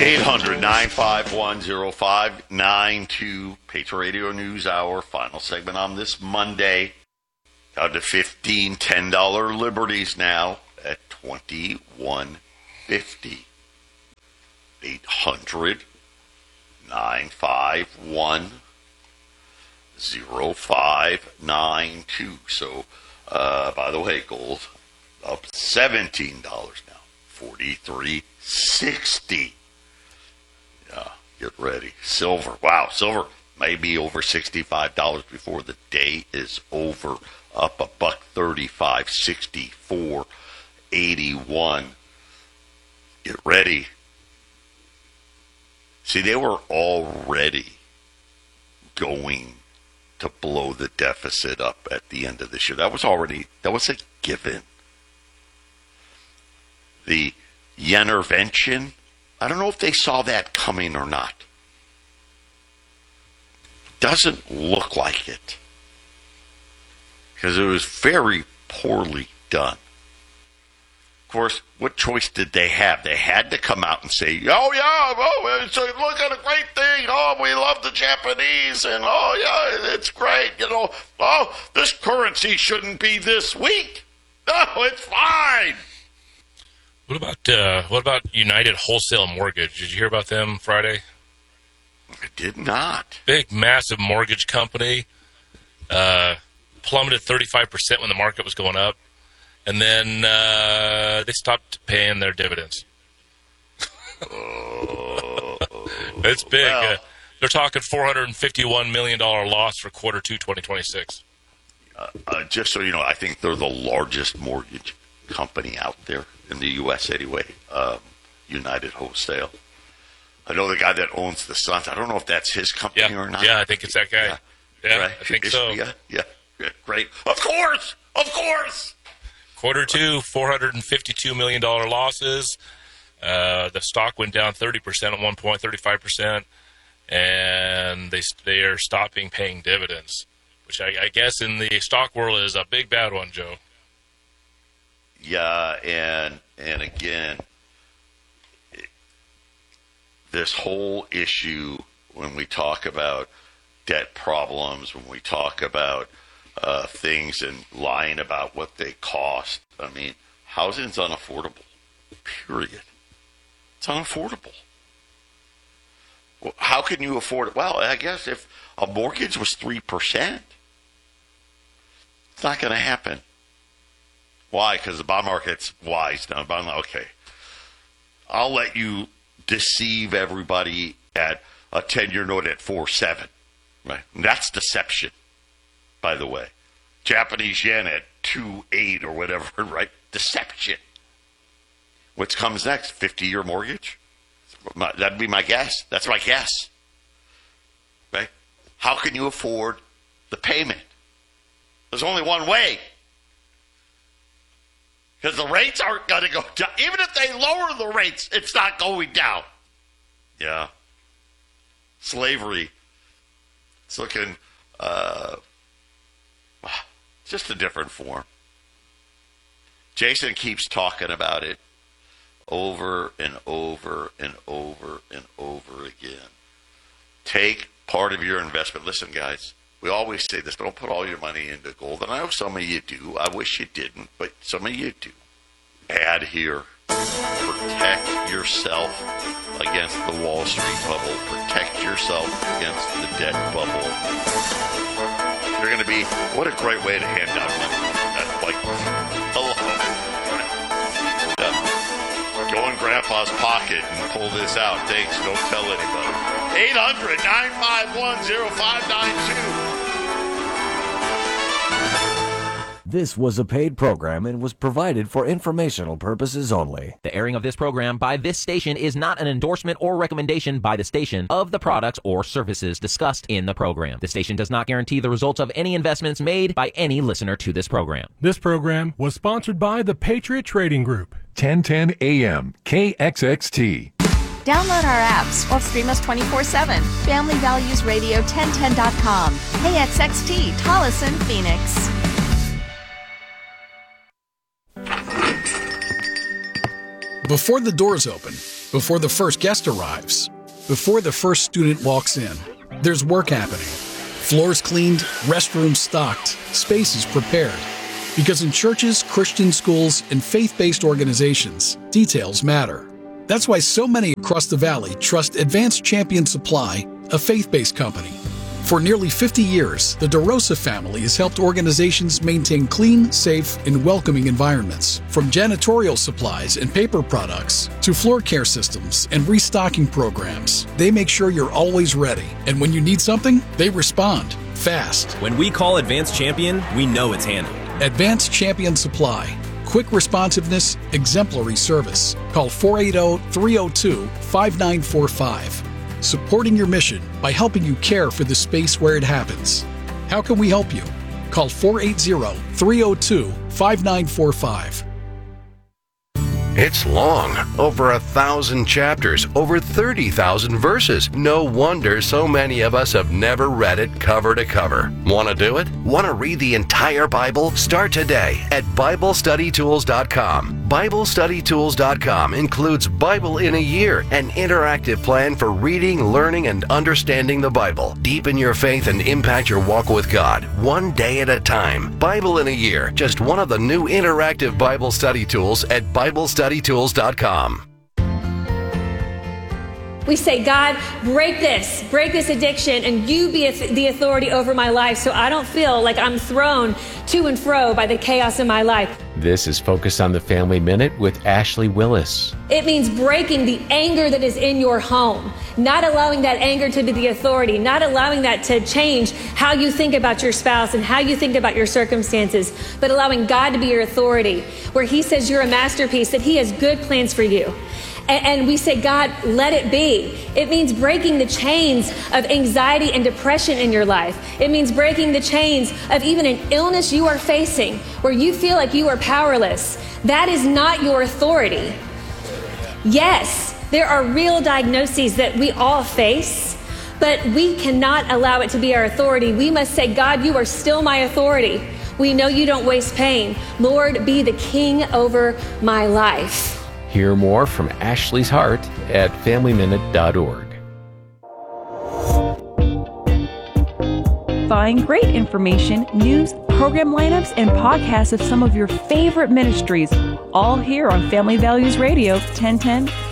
800-951-0592, Patriot Radio News Hour, final segment on this Monday. Down to 15 $10 Liberties now at $21.50. 800-951-0592. So, by the way, gold up $17 now, $43.60. Yeah, get ready. Silver, wow, silver may be over $65 before the day is over. Up $1.35, 64.81. Get ready. See, they were already going to blow the deficit up at the end of this year. That was a given. The Yenervention, I don't know if they saw that coming or not. Doesn't look like it. Because it was very poorly done. Of course, what choice did they have? They had to come out and say, so look at a great thing. Oh, we love the Japanese. And, it's great. This currency shouldn't be this weak. No, it's fine. What about United Wholesale Mortgage? Did you hear about them Friday? I did not. Big, massive mortgage company. Plummeted 35% when the market was going up. And then they stopped paying their dividends. It's big. Well, they're talking $451 million loss for quarter 2, 2026. Just so you know, I think they're the largest mortgage company out there in the U.S. anyway, United Wholesale. I know the guy that owns the Suns. I don't know if that's his company or not. Yeah, I think it's that guy. Yeah, right. I think so. Yeah, great. Of course. Quarter 2, $452 million losses. The stock went down 30% at one point, 35%, and they are stopping paying dividends, which I guess in the stock world is a big bad one, Joe. Yeah, and again, this whole issue when we talk about debt problems, when we talk about things and lying about what they cost. I mean, housing's unaffordable, period. It's unaffordable. Well, how can you afford it? Well, I guess if a mortgage was 3%, it's not going to happen. Why? Because the bond market's wise now. Okay. I'll let you deceive everybody at a 10-year note at 4.7. Right? And that's deception, by the way. Japanese yen at 2.8 or whatever, right? Deception. What comes next? 50-year mortgage? That'd be my guess. That's my guess. Right? How can you afford the payment? There's only one way. Because the rates aren't going to go down. Even if they lower the rates, it's not going down. Yeah. Slavery. It's looking just a different form. Jason keeps talking about it over and over and over and over again. Take part of your investment. Listen, guys, we always say this, don't put all your money into gold. And I know some of you do. I wish you didn't, but some of you do. Add here. Protect yourself against the Wall Street bubble. Protect yourself against the debt bubble. You're going to be, what a great way to hand out money. Like, hello. Go in Grandpa's pocket and pull this out. Thanks. Don't tell anybody. 800-951-0592. This was a paid program and was provided for informational purposes only. The airing of this program by this station is not an endorsement or recommendation by the station of the products or services discussed in the program. The station does not guarantee the results of any investments made by any listener to this program. This program was sponsored by the Patriot Trading Group. 1010 AM KXXT. Download our apps or stream us 24/7. Family Values Radio 1010.com. KXXT, Tolleson, Phoenix. Before the doors open, before the first guest arrives, before the first student walks in, there's work happening. Floors cleaned, restrooms stocked, spaces prepared. Because in churches, Christian schools, and faith-based organizations, details matter. That's why so many across the valley trust Advanced Champion Supply, a faith-based company. For nearly 50 years, the DeRosa family has helped organizations maintain clean, safe, and welcoming environments. From janitorial supplies and paper products to floor care systems and restocking programs, they make sure you're always ready. And when you need something, they respond fast. When we call Advanced Champion, we know it's handled. Advanced Champion Supply. Quick responsiveness, exemplary service. Call 480-302-5945. Supporting your mission by helping you care for the space where it happens. How can we help you? Call 480-302-5945. It's long, over 1,000 chapters, over 30,000 verses. No wonder so many of us have never read it cover to cover. Want to do it? Want to read the entire Bible? Start today at BibleStudyTools.com. BibleStudyTools.com includes Bible in a Year, an interactive plan for reading, learning, and understanding the Bible. Deepen your faith and impact your walk with God, one day at a time. Bible in a Year, just one of the new interactive Bible study tools at BibleStudyTools.com. We say, God, break this addiction, and you be the authority over my life so I don't feel like I'm thrown to and fro by the chaos in my life. This is Focus on the Family Minute with Ashley Willis. It means breaking the anger that is in your home, not allowing that anger to be the authority, not allowing that to change how you think about your spouse and how you think about your circumstances, but allowing God to be your authority, where He says you're a masterpiece, that He has good plans for you. And we say, God, let it be. It means breaking the chains of anxiety and depression in your life. It means breaking the chains of even an illness you are facing where you feel like you are powerless. That is not your authority. Yes, there are real diagnoses that we all face, but we cannot allow it to be our authority. We must say, God, you are still my authority. We know you don't waste pain. Lord, be the king over my life. Hear more from Ashley's heart at FamilyMinute.org. Find great information, news, program lineups, and podcasts of some of your favorite ministries, all here on Family Values Radio, 1010